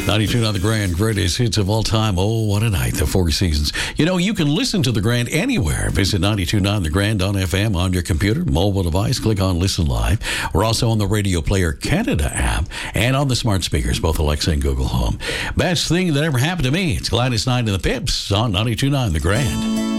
92 on the Grand, greatest hits of all time. Oh, what a night, the Four Seasons. You know, you can listen to the Grand anywhere. Visit 92.9 The Grand on FM on your computer, mobile device. Click on Listen Live. We're also on the Radio Player Canada app and on the smart speakers, both Alexa and Google Home. Best thing that ever happened to me. It's Gladys Knight and the Pips on 92.9 The Grand.